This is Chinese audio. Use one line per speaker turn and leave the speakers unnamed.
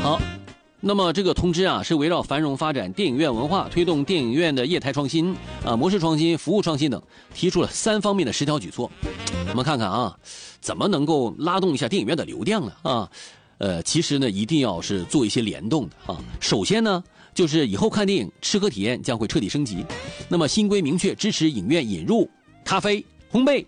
好，那么这个通知啊，是围绕繁荣发展电影院文化、推动电影院的业态创新、模式创新、服务创新等，提出了3方面的10条举措。我们看看啊，怎么能够拉动一下电影院的流量呢？啊，其实呢，一定要是做一些联动的啊。首先呢，就是以后看电影吃喝体验将会彻底升级。那么新规明确支持影院引入咖啡、烘焙、